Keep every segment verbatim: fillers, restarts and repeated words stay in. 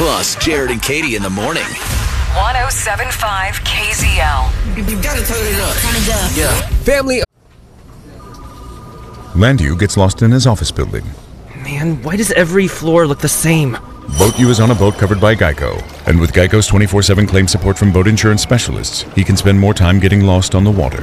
Plus, Jared and Katie in the morning. one oh seven point five K Z L. You, you gotta turn it up. Turn it up. Yeah. Family. Landu gets lost in his office building. Man, why does every floor look the same? Boat U is on a boat covered by Geico. And with Geico's twenty-four seven claim support from boat insurance specialists, he can spend more time getting lost on the water.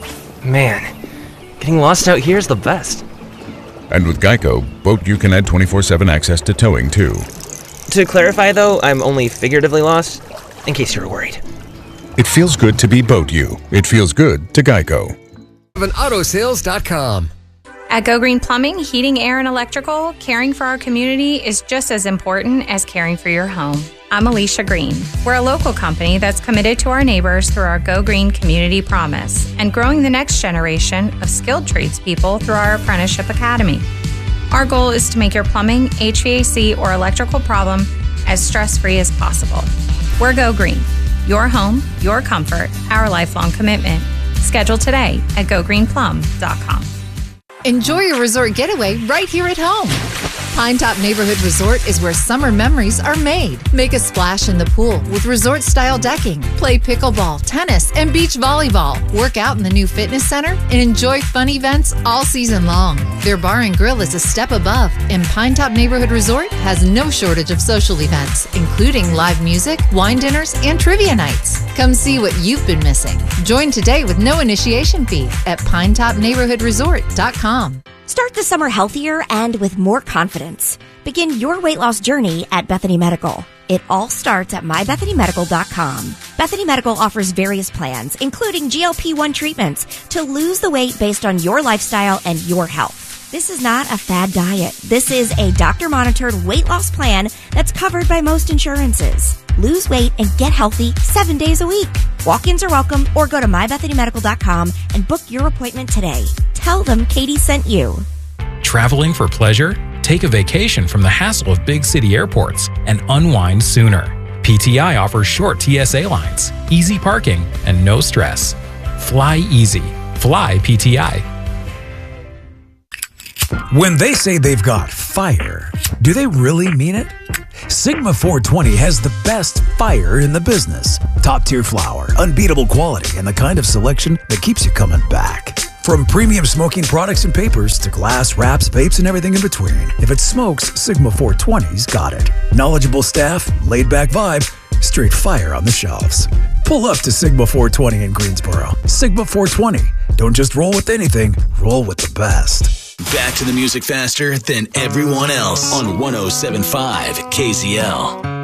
Man, getting lost out here is the best. And with Geico, Boat U can add twenty-four seven access to towing, too. To clarify, though, I'm only figuratively lost, in case you're worried. It feels good to be Boat U. It feels good to Geico. auto sales dot com. At Go Green Plumbing, Heating, Air, and Electrical, caring for our community is just as important as caring for your home. I'm Alicia Green. We're a local company that's committed to our neighbors through our Go Green Community Promise and growing the next generation of skilled tradespeople through our Apprenticeship Academy. Our goal is to make your plumbing, H V A C, or electrical problem as stress-free as possible. We're Go Green. Your home, your comfort, our lifelong commitment. Schedule today at go green plum dot com. Enjoy your resort getaway right here at home. Pinetop Neighborhood Resort is where summer memories are made. Make a splash in the pool with resort-style decking. Play pickleball, tennis, and beach volleyball. Work out in the new fitness center and enjoy fun events all season long. Their bar and grill is a step above, and Pinetop Neighborhood Resort has no shortage of social events, including live music, wine dinners, and trivia nights. Come see what you've been missing. Join today with no initiation fee at pinetop neighborhood resort dot com. Start the summer healthier and with more confidence. Begin your weight loss journey at Bethany Medical. It all starts at my bethany medical dot com. Bethany Medical offers various plans, including G L P one treatments, to lose the weight based on your lifestyle and your health. This is not a fad diet. This is a doctor-monitored weight loss plan that's covered by most insurances. Lose weight and get healthy seven days a week. Walk-ins are welcome, or go to my bethany medical dot com and book your appointment today. Tell them Katie sent you. Traveling for pleasure? Take a vacation from the hassle of big city airports and unwind sooner. P T I offers short T S A lines, easy parking, and no stress. Fly easy. Fly P T I. When they say they've got fire, do they really mean it? Sigma four twenty has the best fire in the business. Top-tier flour, unbeatable quality, and the kind of selection that keeps you coming back. From premium smoking products and papers to glass, wraps, vapes, and everything in between. If it smokes, Sigma four twenty's got it. Knowledgeable staff, laid-back vibe, straight fire on the shelves. Pull up to Sigma four twenty in Greensboro. Sigma four twenty. Don't just roll with anything, roll with the best. Back to the music faster than everyone else on one oh seven point five K Z L.